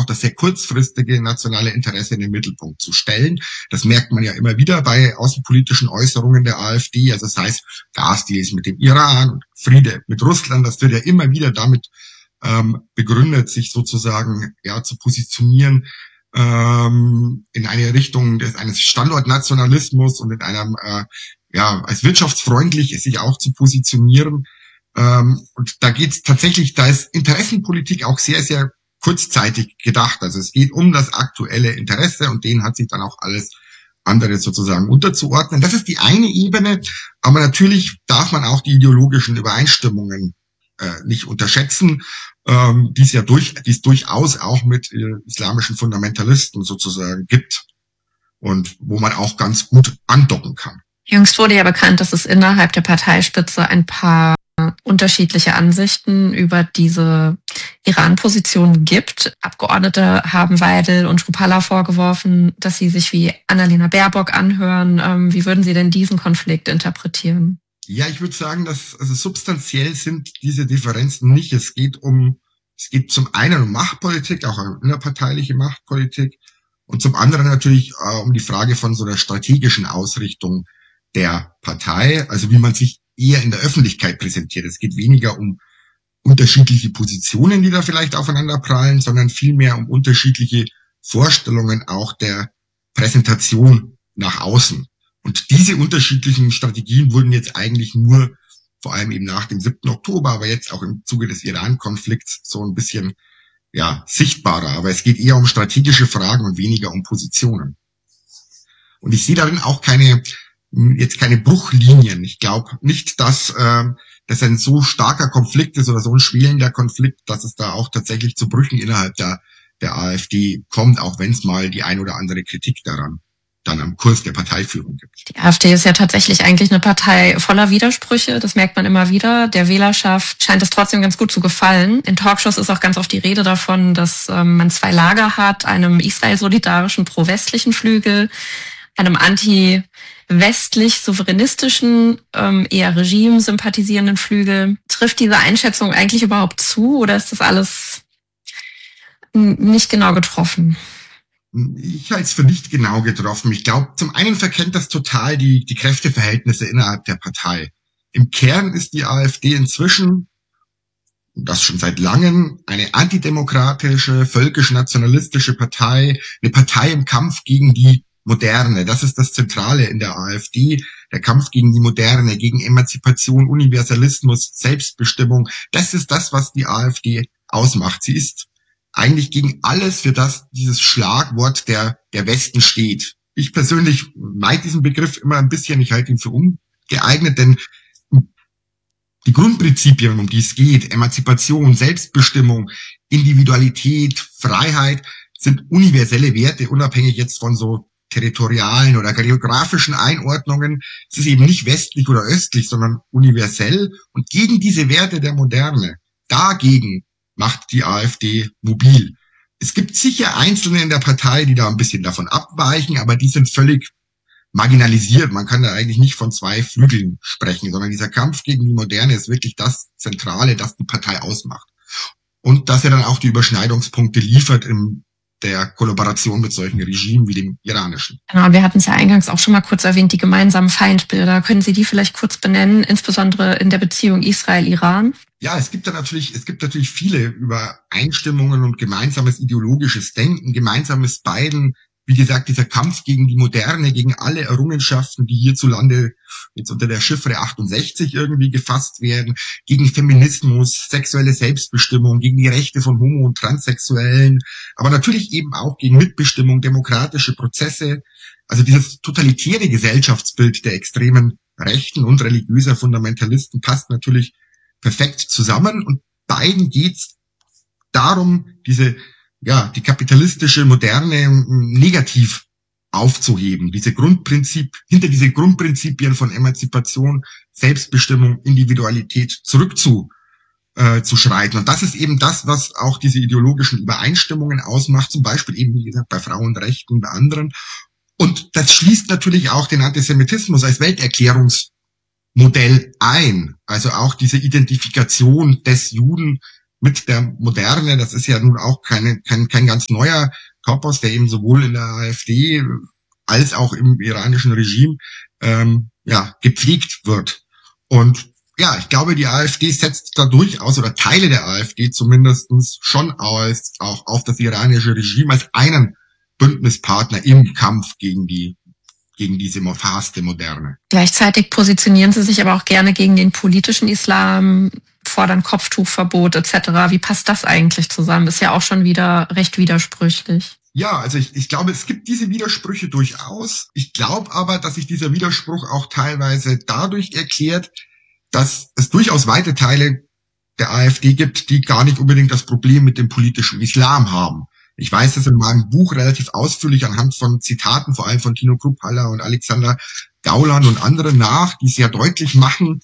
das sehr kurzfristige nationale Interesse in den Mittelpunkt zu stellen. Das merkt man ja immer wieder bei außenpolitischen Äußerungen der AfD, also das heißt Gasdeals mit dem Iran und Friede mit Russland, das wird ja immer wieder damit begründet, sich sozusagen zu positionieren in eine Richtung eines Standortnationalismus und in einem als wirtschaftsfreundlich sich auch zu positionieren. Und da geht's tatsächlich, da ist Interessenpolitik auch sehr, sehr kurzzeitig gedacht. Also es geht um das aktuelle Interesse und denen hat sich dann auch alles andere sozusagen unterzuordnen. Das ist die eine Ebene, aber natürlich darf man auch die ideologischen Übereinstimmungen nicht unterschätzen, die es durchaus auch mit islamischen Fundamentalisten sozusagen gibt und wo man auch ganz gut andocken kann. Jüngst wurde ja bekannt, dass es innerhalb der Parteispitze ein paar unterschiedliche Ansichten über diese Iran-Position gibt. Abgeordnete haben Weidel und Schupalla vorgeworfen, dass sie sich wie Annalena Baerbock anhören. Wie würden Sie denn diesen Konflikt interpretieren? Ja, ich würde sagen, dass substanziell sind diese Differenzen nicht. Es geht zum einen um Machtpolitik, auch um innerparteiliche Machtpolitik, und zum anderen natürlich um die Frage von so einer strategischen Ausrichtung der Partei, also wie man sich eher in der Öffentlichkeit präsentiert. Es geht weniger um unterschiedliche Positionen, die da vielleicht aufeinander prallen, sondern vielmehr um unterschiedliche Vorstellungen auch der Präsentation nach außen. Und diese unterschiedlichen Strategien wurden jetzt eigentlich nur, vor allem eben nach dem 7. Oktober, aber jetzt auch im Zuge des Iran-Konflikts so ein bisschen sichtbarer. Aber es geht eher um strategische Fragen und weniger um Positionen. Und ich sehe darin auch keine Bruchlinien. Ich glaube nicht, dass das ein so starker Konflikt ist oder so ein schwelender Konflikt, dass es da auch tatsächlich zu Brüchen innerhalb der AfD kommt, auch wenn es mal die ein oder andere Kritik daran dann am Kurs der Parteiführung gibt. Die AfD ist ja tatsächlich eigentlich eine Partei voller Widersprüche, das merkt man immer wieder. Der Wählerschaft scheint es trotzdem ganz gut zu gefallen. In Talkshows ist auch ganz oft die Rede davon, dass man zwei Lager hat, einem israel-solidarischen pro-westlichen Flügel, einem anti-westlich-souveränistischen, eher Regime-sympathisierenden Flügel. Trifft diese Einschätzung eigentlich überhaupt zu oder ist das alles nicht genau getroffen? Ich halte es für nicht genau getroffen. Ich glaube, zum einen verkennt das total die Kräfteverhältnisse innerhalb der Partei. Im Kern ist die AfD inzwischen, und das schon seit langem, eine antidemokratische, völkisch-nationalistische Partei, eine Partei im Kampf gegen die Moderne. Das ist das Zentrale in der AfD, der Kampf gegen die Moderne, gegen Emanzipation, Universalismus, Selbstbestimmung. Das ist das, was die AfD ausmacht. Sie ist eigentlich gegen alles, für das dieses Schlagwort der Westen steht. Ich persönlich meide diesen Begriff immer ein bisschen, ich halte ihn für ungeeignet, denn die Grundprinzipien, um die es geht, Emanzipation, Selbstbestimmung, Individualität, Freiheit, sind universelle Werte, unabhängig jetzt von so territorialen oder geografischen Einordnungen. Es ist eben nicht westlich oder östlich, sondern universell. Und gegen diese Werte der Moderne, dagegen macht die AfD mobil. Es gibt sicher Einzelne in der Partei, die da ein bisschen davon abweichen, aber die sind völlig marginalisiert. Man kann da eigentlich nicht von zwei Flügeln sprechen, sondern dieser Kampf gegen die Moderne ist wirklich das Zentrale, das die Partei ausmacht. Und dass er dann auch die Überschneidungspunkte liefert in der Kollaboration mit solchen Regimen wie dem iranischen. Genau, wir hatten es ja eingangs auch schon mal kurz erwähnt, die gemeinsamen Feindbilder. Können Sie die vielleicht kurz benennen, insbesondere in der Beziehung Israel-Iran? Ja, es gibt natürlich viele Übereinstimmungen und gemeinsames ideologisches Denken, gemeinsames Beiden. Wie gesagt, dieser Kampf gegen die Moderne, gegen alle Errungenschaften, die hierzulande jetzt unter der Chiffre 68 irgendwie gefasst werden, gegen Feminismus, sexuelle Selbstbestimmung, gegen die Rechte von Homo- und Transsexuellen, aber natürlich eben auch gegen Mitbestimmung, demokratische Prozesse. Also dieses totalitäre Gesellschaftsbild der extremen Rechten und religiöser Fundamentalisten passt natürlich perfekt zusammen und beiden geht's darum, die kapitalistische Moderne negativ aufzuheben, hinter diese Grundprinzipien von Emanzipation, Selbstbestimmung, Individualität zurückzuschreiten. Und das ist eben das, was auch diese ideologischen Übereinstimmungen ausmacht, zum Beispiel eben, wie gesagt, bei Frauenrechten, bei anderen. Und das schließt natürlich auch den Antisemitismus als Welterklärungsmodell ein. Also auch diese Identifikation des Juden mit der Moderne. Das ist ja nun auch kein ganz neuer Topos, der eben sowohl in der AfD als auch im iranischen Regime gepflegt wird. Und ja, ich glaube, die AfD setzt da durchaus, oder Teile der AfD zumindestens schon auch auf das iranische Regime als einen Bündnispartner im Kampf gegen diese verhasste Moderne. Gleichzeitig positionieren sie sich aber auch gerne gegen den politischen Islam, fordern Kopftuchverbot etc. Wie passt das eigentlich zusammen? Ist ja auch schon wieder recht widersprüchlich. Ja, also ich glaube, es gibt diese Widersprüche durchaus. Ich glaube aber, dass sich dieser Widerspruch auch teilweise dadurch erklärt, dass es durchaus weite Teile der AfD gibt, die gar nicht unbedingt das Problem mit dem politischen Islam haben. Ich weise das in meinem Buch relativ ausführlich anhand von Zitaten, vor allem von Tino Kruppalla und Alexander Gauland und anderen nach, die sehr deutlich machen,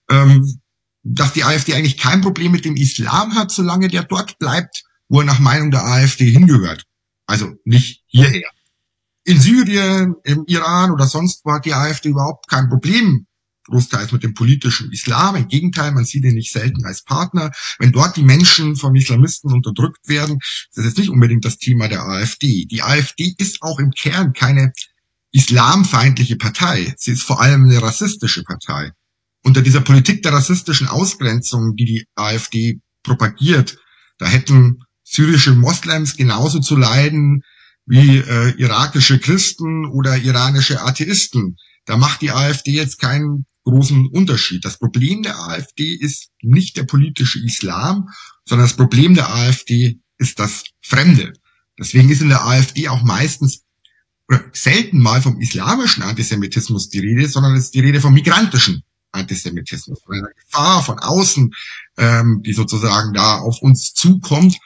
dass die AfD eigentlich kein Problem mit dem Islam hat, solange der dort bleibt, wo er nach Meinung der AfD hingehört. Also nicht hierher. In Syrien, im Iran oder sonst wo hat die AfD überhaupt kein Problem großteils mit dem politischen Islam. Im Gegenteil, man sieht ihn nicht selten als Partner. Wenn dort die Menschen von Islamisten unterdrückt werden, ist das jetzt nicht unbedingt das Thema der AfD. Die AfD ist auch im Kern keine islamfeindliche Partei. Sie ist vor allem eine rassistische Partei. Unter dieser Politik der rassistischen Ausgrenzung, die die AfD propagiert, da hätten syrische Moslems genauso zu leiden wie irakische Christen oder iranische Atheisten. Da macht die AfD jetzt keinen großen Unterschied. Das Problem der AfD ist nicht der politische Islam, sondern das Problem der AfD ist das Fremde. Deswegen ist in der AfD auch meistens oder selten mal vom islamischen Antisemitismus die Rede, sondern es ist die Rede vom migrantischen Antisemitismus, von einer Gefahr von außen, die sozusagen da auf uns zukommt.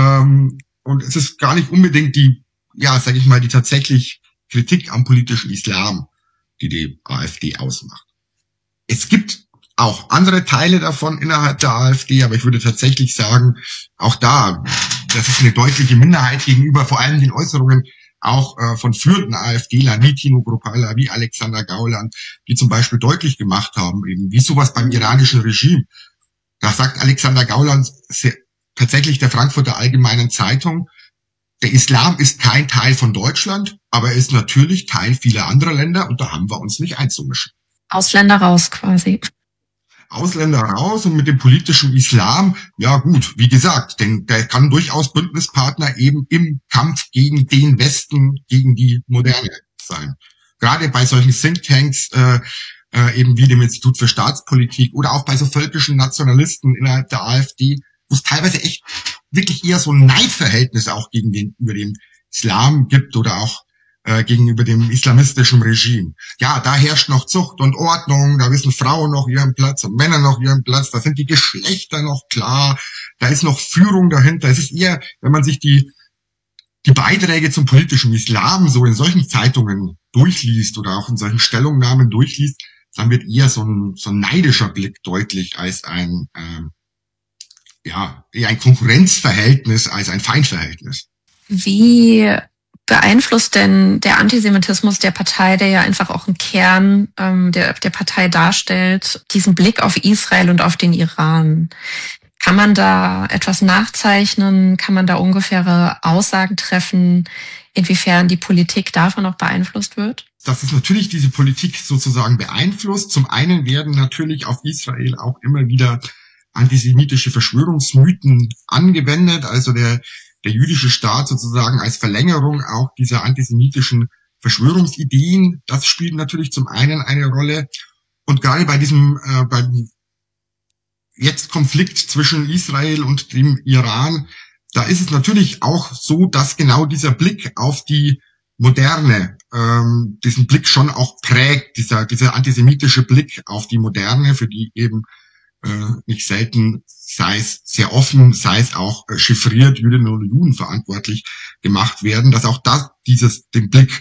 Und es ist gar nicht unbedingt die tatsächlich Kritik am politischen Islam, die AfD ausmacht. Es gibt auch andere Teile davon innerhalb der AfD, aber ich würde tatsächlich sagen, auch da, das ist eine deutliche Minderheit gegenüber vor allem den Äußerungen auch von führenden AfDlern wie Tino Kruppalla, wie Alexander Gauland, die zum Beispiel deutlich gemacht haben, eben wie sowas beim iranischen Regime. Da sagt Alexander Gauland tatsächlich der Frankfurter Allgemeinen Zeitung, der Islam ist kein Teil von Deutschland, aber er ist natürlich Teil vieler anderer Länder und da haben wir uns nicht einzumischen. Ausländer raus quasi. Ausländer raus und mit dem politischen Islam, ja gut, wie gesagt, denn der kann durchaus Bündnispartner eben im Kampf gegen den Westen, gegen die Moderne sein. Gerade bei solchen Thinktanks, eben wie dem Institut für Staatspolitik oder auch bei so völkischen Nationalisten innerhalb der AfD, wo es teilweise echt wirklich eher so ein Neidverhältnis auch gegenüber dem Islam gibt oder auch gegenüber dem islamistischen Regime. Ja, da herrscht noch Zucht und Ordnung, da wissen Frauen noch ihren Platz und Männer noch ihren Platz, da sind die Geschlechter noch klar, da ist noch Führung dahinter. Es ist eher, wenn man sich die Beiträge zum politischen Islam so in solchen Zeitungen durchliest oder auch in solchen Stellungnahmen durchliest, dann wird eher so ein neidischer Blick deutlich als eher ein Konkurrenzverhältnis als ein Feindverhältnis. Wie beeinflusst denn der Antisemitismus der Partei, der ja einfach auch einen Kern der Partei darstellt, diesen Blick auf Israel und auf den Iran? Kann man da etwas nachzeichnen? Kann man da ungefähre Aussagen treffen, inwiefern die Politik davon auch beeinflusst wird? Dass es natürlich diese Politik sozusagen beeinflusst. Zum einen werden natürlich auf Israel auch immer wieder antisemitische Verschwörungsmythen angewendet, also der jüdische Staat sozusagen als Verlängerung auch dieser antisemitischen Verschwörungsideen, das spielt natürlich zum einen eine Rolle. Und gerade bei diesem beim jetzt Konflikt zwischen Israel und dem Iran, da ist es natürlich auch so, dass genau dieser Blick auf die Moderne, diesen Blick schon auch prägt, dieser antisemitische Blick auf die Moderne, für die eben nicht selten, sei es sehr offen, sei es auch chiffriert, Jüdinnen und Juden verantwortlich gemacht werden, dass auch das den Blick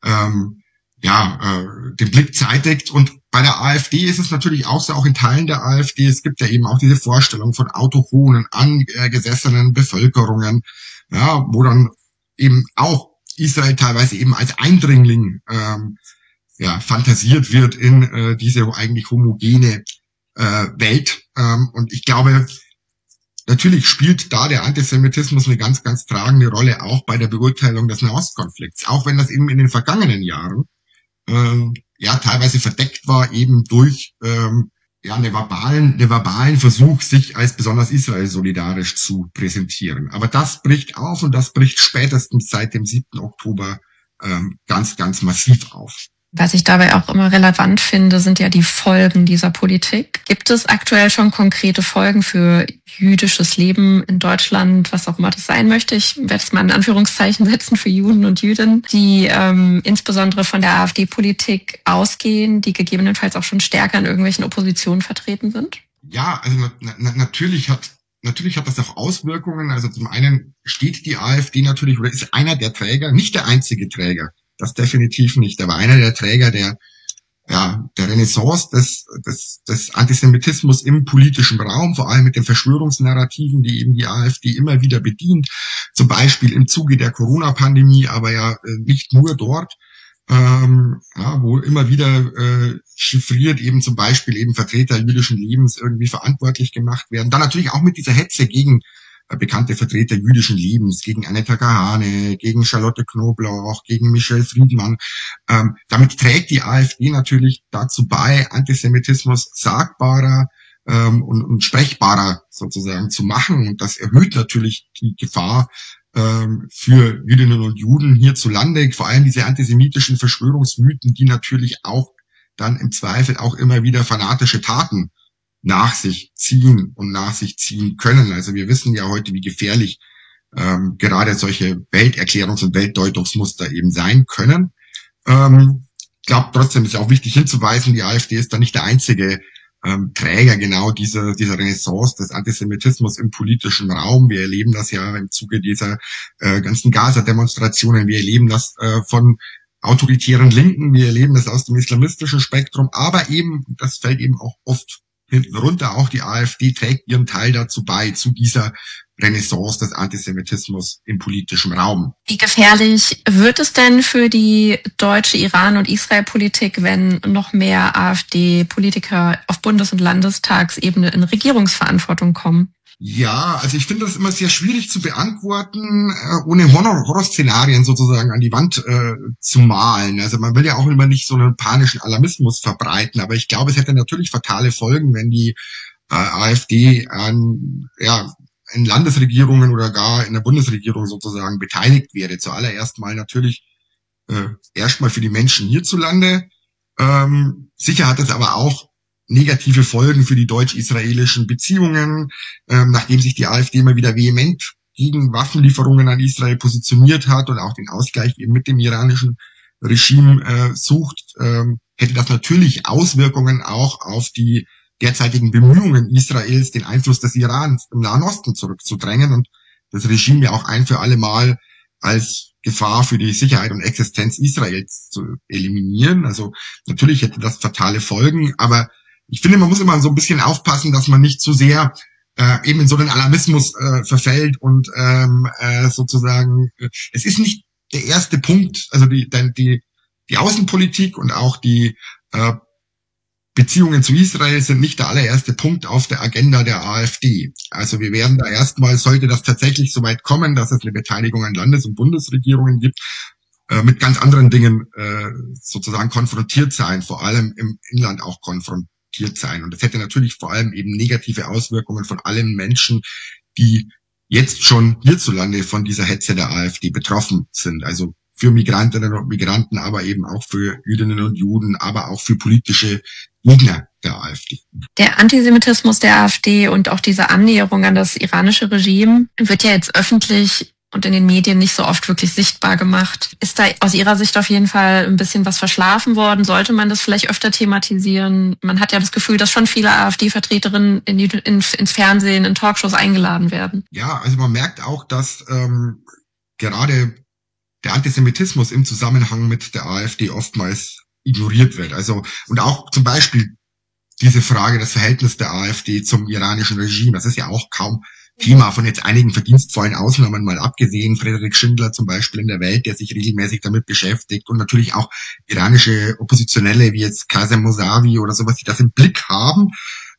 zeitigt. Und bei der AfD ist es natürlich auch so, auch in Teilen der AfD, es gibt ja eben auch diese Vorstellung von autochthonen, angesessenen Bevölkerungen, ja, wo dann eben auch Israel teilweise eben als Eindringling fantasiert wird in diese eigentlich homogene Welt. Und ich glaube, natürlich spielt da der Antisemitismus eine ganz, ganz tragende Rolle, auch bei der Beurteilung des Nahostkonflikts. Auch wenn das eben in den vergangenen Jahren teilweise verdeckt war, eben durch einen verbalen Versuch, sich als besonders Israel solidarisch zu präsentieren. Aber das bricht auf und das bricht spätestens seit dem 7. Oktober ganz, ganz massiv auf. Was ich dabei auch immer relevant finde, sind ja die Folgen dieser Politik. Gibt es aktuell schon konkrete Folgen für jüdisches Leben in Deutschland, was auch immer das sein möchte? Ich werde es mal in Anführungszeichen setzen für Juden und Jüdinnen, die insbesondere von der AfD-Politik ausgehen, die gegebenenfalls auch schon stärker in irgendwelchen Oppositionen vertreten sind? Ja, also natürlich hat das auch Auswirkungen. Also zum einen steht die AfD natürlich, oder ist einer der Träger, nicht der einzige Träger, das definitiv nicht, aber einer der Träger der Renaissance des Antisemitismus im politischen Raum, vor allem mit den Verschwörungsnarrativen, die eben die AfD immer wieder bedient, zum Beispiel im Zuge der Corona-Pandemie, aber ja nicht nur dort, wo immer wieder chiffriert eben zum Beispiel eben Vertreter jüdischen Lebens irgendwie verantwortlich gemacht werden. Dann natürlich auch mit dieser Hetze gegen bekannte Vertreter jüdischen Lebens, gegen Annetta Kahane, gegen Charlotte Knoblauch, gegen Michelle Friedmann. Damit trägt die AfD natürlich dazu bei, Antisemitismus sagbarer und sprechbarer sozusagen zu machen. Und das erhöht natürlich die Gefahr für Jüdinnen und Juden hierzulande, vor allem diese antisemitischen Verschwörungsmythen, die natürlich auch dann im Zweifel auch immer wieder fanatische Taten nach sich ziehen und nach sich ziehen können. Also wir wissen ja heute, wie gefährlich gerade solche Welterklärungs- und Weltdeutungsmuster eben sein können. Ich glaube trotzdem ist auch wichtig hinzuweisen, die AfD ist da nicht der einzige Träger genau dieser Renaissance des Antisemitismus im politischen Raum. Wir erleben das ja im Zuge dieser ganzen Gaza-Demonstrationen. Wir erleben das von autoritären Linken. Wir erleben das aus dem islamistischen Spektrum. Aber eben, das fällt eben auch oft hinten runter, auch die AfD trägt ihren Teil dazu bei, zu dieser Renaissance des Antisemitismus im politischen Raum. Wie gefährlich wird es denn für die deutsche Iran- und Israel-Politik, wenn noch mehr AfD-Politiker auf Bundes- und Landestagsebene in Regierungsverantwortung kommen? Ja, also ich finde das immer sehr schwierig zu beantworten, ohne Horrorszenarien sozusagen an die Wand zu malen. Also man will ja auch immer nicht so einen panischen Alarmismus verbreiten, aber ich glaube, es hätte natürlich fatale Folgen, wenn die AfD in Landesregierungen oder gar in der Bundesregierung sozusagen beteiligt wäre. Zuallererst mal natürlich erstmal für die Menschen hierzulande. Sicher hat es aber auch negative Folgen für die deutsch-israelischen Beziehungen, nachdem sich die AfD immer wieder vehement gegen Waffenlieferungen an Israel positioniert hat und auch den Ausgleich eben mit dem iranischen Regime sucht, hätte das natürlich Auswirkungen auch auf die derzeitigen Bemühungen Israels, den Einfluss des Irans im Nahen Osten zurückzudrängen und das Regime ja auch ein für alle Mal als Gefahr für die Sicherheit und Existenz Israels zu eliminieren. Also natürlich hätte das fatale Folgen, aber ich finde, man muss immer so ein bisschen aufpassen, dass man nicht zu sehr eben in so einen Alarmismus verfällt und sozusagen, es ist nicht der erste Punkt, also die Außenpolitik und auch die Beziehungen zu Israel sind nicht der allererste Punkt auf der Agenda der AfD. Also wir werden da erstmal, sollte das tatsächlich so weit kommen, dass es eine Beteiligung an Landes- und Bundesregierungen gibt, mit ganz anderen Dingen sozusagen konfrontiert sein, vor allem im Inland auch konfrontiert sein. Und das hätte natürlich vor allem eben negative Auswirkungen von allen Menschen, die jetzt schon hierzulande von dieser Hetze der AfD betroffen sind. Also für Migrantinnen und Migranten, aber eben auch für Jüdinnen und Juden, aber auch für politische Gegner der AfD. Der Antisemitismus der AfD und auch diese Annäherung an das iranische Regime wird ja jetzt öffentlich und in den Medien nicht so oft wirklich sichtbar gemacht. Ist da aus Ihrer Sicht auf jeden Fall ein bisschen was verschlafen worden? Sollte man das vielleicht öfter thematisieren? Man hat ja das Gefühl, dass schon viele AfD-Vertreterinnen ins Fernsehen, in Talkshows eingeladen werden. Ja, also man merkt auch, dass gerade der Antisemitismus im Zusammenhang mit der AfD oftmals ignoriert wird. Also, und auch zum Beispiel diese Frage, das Verhältnis der AfD zum iranischen Regime, das ist ja auch kaum Thema, von jetzt einigen verdienstvollen Ausnahmen mal abgesehen. Friedrich Schindler zum Beispiel in der Welt, der sich regelmäßig damit beschäftigt, und natürlich auch iranische Oppositionelle wie jetzt Kazem Mousavi oder sowas, die das im Blick haben.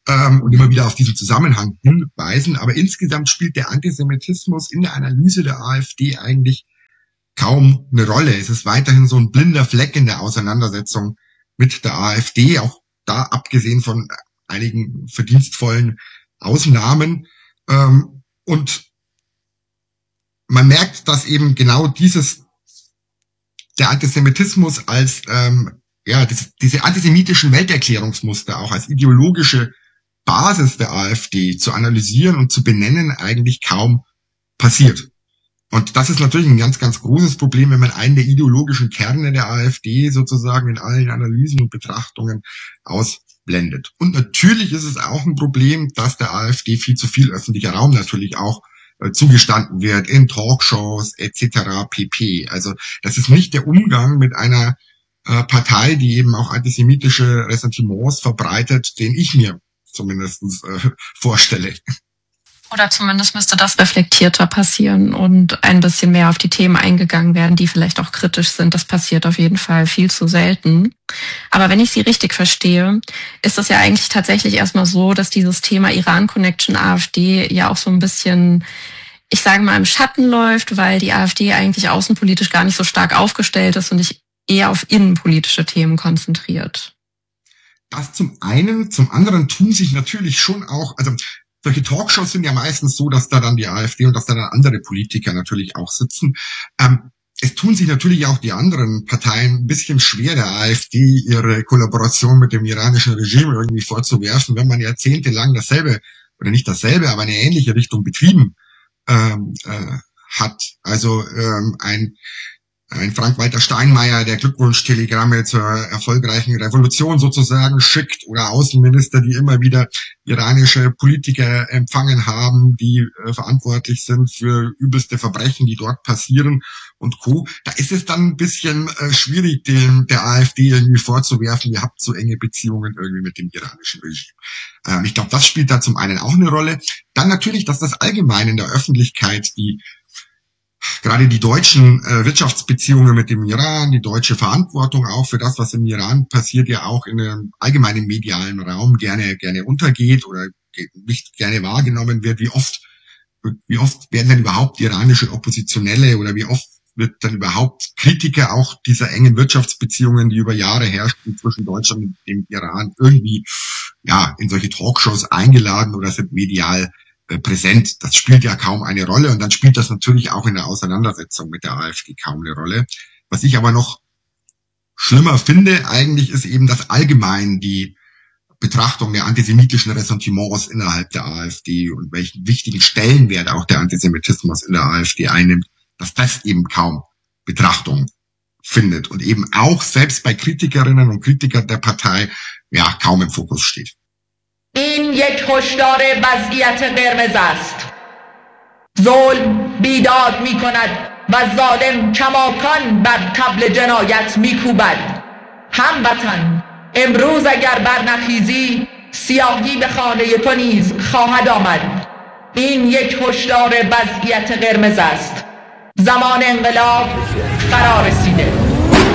und immer wieder auf diesen Zusammenhang hinweisen. Aber insgesamt spielt der Antisemitismus in der Analyse der AfD eigentlich kaum eine Rolle. Es ist weiterhin so ein blinder Fleck in der Auseinandersetzung mit der AfD, auch da abgesehen von einigen verdienstvollen Ausnahmen. Und man merkt, dass eben genau der Antisemitismus als diese antisemitischen Welterklärungsmuster auch als ideologische Basis der AfD zu analysieren und zu benennen eigentlich kaum passiert. Und das ist natürlich ein ganz, ganz großes Problem, wenn man einen der ideologischen Kerne der AfD sozusagen in allen Analysen und Betrachtungen ausblendet. Und natürlich ist es auch ein Problem, dass der AfD viel zu viel öffentlicher Raum natürlich auch zugestanden wird in Talkshows etc. pp. Also das ist nicht der Umgang mit einer Partei, die eben auch antisemitische Ressentiments verbreitet, den ich mir zumindest vorstelle. Oder zumindest müsste das reflektierter passieren und ein bisschen mehr auf die Themen eingegangen werden, die vielleicht auch kritisch sind. Das passiert auf jeden Fall viel zu selten. Aber wenn ich Sie richtig verstehe, ist es ja eigentlich tatsächlich erstmal so, dass dieses Thema Iran-Connection AfD ja auch so ein bisschen, ich sage mal, im Schatten läuft, weil die AfD eigentlich außenpolitisch gar nicht so stark aufgestellt ist und sich eher auf innenpolitische Themen konzentriert. Das zum einen, zum anderen tun sich natürlich schon auch, also solche Talkshows sind ja meistens so, dass da dann die AfD und dass da dann andere Politiker natürlich auch sitzen. Es tun sich natürlich auch die anderen Parteien ein bisschen schwer, der AfD ihre Kollaboration mit dem iranischen Regime irgendwie vorzuwerfen, wenn man jahrzehntelang dasselbe, oder nicht dasselbe, aber eine ähnliche Richtung betrieben hat. Also ein Frank-Walter Steinmeier, der Glückwunschtelegramme zur erfolgreichen Revolution sozusagen schickt, oder Außenminister, die immer wieder iranische Politiker empfangen haben, die verantwortlich sind für übelste Verbrechen, die dort passieren und Co. Da ist es dann ein bisschen schwierig, der AfD irgendwie vorzuwerfen, ihr habt so enge Beziehungen irgendwie mit dem iranischen Regime. Ich glaube, das spielt da zum einen auch eine Rolle. Dann natürlich, dass das allgemein in der Öffentlichkeit gerade die deutschen Wirtschaftsbeziehungen mit dem Iran, die deutsche Verantwortung auch für das, was im Iran passiert, ja auch in einem allgemeinen medialen Raum gerne untergeht oder nicht gerne wahrgenommen wird. Wie oft werden denn überhaupt iranische Oppositionelle oder wie oft wird dann überhaupt Kritiker auch dieser engen Wirtschaftsbeziehungen, die über Jahre herrschen zwischen Deutschland und dem Iran, irgendwie in solche Talkshows eingeladen oder sind medial präsent. Das spielt ja kaum eine Rolle, und dann spielt das natürlich auch in der Auseinandersetzung mit der AfD kaum eine Rolle. Was ich aber noch schlimmer finde eigentlich, ist eben, dass allgemein die Betrachtung der antisemitischen Ressentiments innerhalb der AfD und welchen wichtigen Stellenwert auch der Antisemitismus in der AfD einnimmt, dass das eben kaum Betrachtung findet und eben auch selbst bei Kritikerinnen und Kritikern der Partei kaum im Fokus steht. این یک هشدار وضعیت قرمز است. ظلم بیداد می کند و ظالم کماکان بر طبل جنایت می کوبد. هموطن، امروز اگر برنخیزی سیاهی به خانه تو نیز خواهد آمد. این یک هشدار وضعیت قرمز است. زمان انقلاب فرا رسیده.